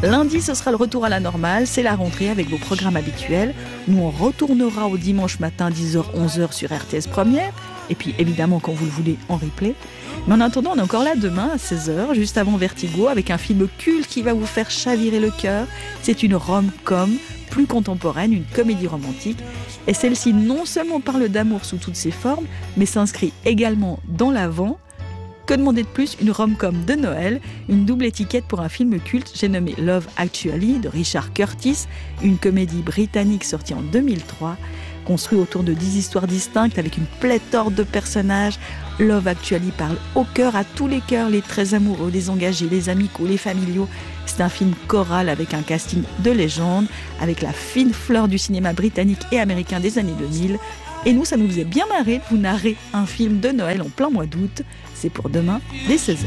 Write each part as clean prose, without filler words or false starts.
Lundi, ce sera le retour à la normale, c'est la rentrée avec vos programmes habituels. Nous, on retournera au dimanche matin 10h-11h sur RTS Première, et puis évidemment quand vous le voulez en replay. Mais en attendant, on est encore là demain à 16h, juste avant Vertigo, avec un film culte qui va vous faire chavirer le cœur. C'est une rom-com, plus contemporaine, une comédie romantique. Et celle-ci non seulement parle d'amour sous toutes ses formes, mais s'inscrit également dans l'avant. Que demander de plus? Une rom-com de Noël, une double étiquette pour un film culte, j'ai nommé Love Actually de Richard Curtis, une comédie britannique sortie en 2003, construite autour de 10 histoires distinctes avec une pléthore de personnages. Love Actually parle au cœur, à tous les cœurs, les très amoureux, les engagés, les amicaux, les familiaux. C'est un film choral avec un casting de légende, avec la fine fleur du cinéma britannique et américain des années 2000. Et nous, ça nous faisait bien marrer de vous narrer un film de Noël en plein mois d'août. C'est pour demain, dès 16h.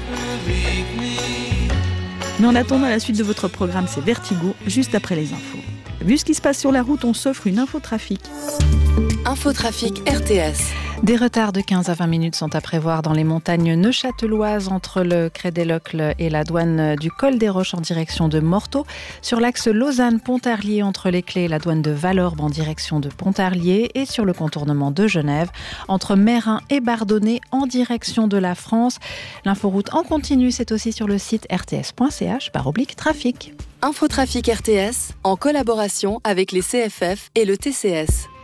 Mais en attendant la suite de votre programme, c'est Vertigo, juste après les infos. Vu ce qui se passe sur la route, on s'offre une infotrafic. Infotrafic RTS. Des retards de 15 à 20 minutes sont à prévoir dans les montagnes neuchâteloises entre le Crêt des Locles et la douane du Col des Roches en direction de Morteau. Sur l'axe Lausanne-Pontarlier entre les Clés et la douane de Valorbe en direction de Pontarlier. Et sur le contournement de Genève entre Meyrin et Bardonnay en direction de la France. L'inforoute en continu, c'est aussi sur le site rts.ch/trafic. Infotrafic RTS en collaboration avec les CFF et le TCS.